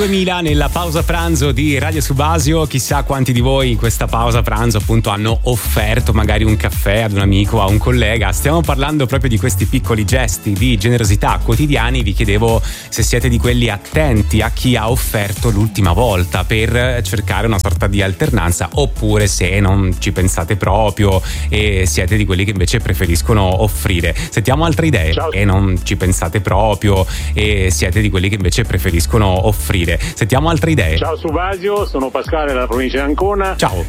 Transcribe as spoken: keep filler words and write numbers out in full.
duemila nella pausa pranzo di Radio Subasio. Chissà quanti di voi in questa pausa pranzo appunto hanno offerto magari un caffè ad un amico o a un collega. Stiamo parlando proprio di questi piccoli gesti di generosità quotidiani. Vi chiedevo se siete di quelli attenti a chi ha offerto l'ultima volta per cercare una sorta di alternanza, oppure se non ci pensate proprio e siete di quelli che invece preferiscono offrire. Sentiamo altre idee. Ciao. E non ci pensate proprio e siete di quelli che invece preferiscono offrire. Sentiamo altre idee. Ciao Subasio, sono Pasquale dalla provincia di Ancona. Ciao.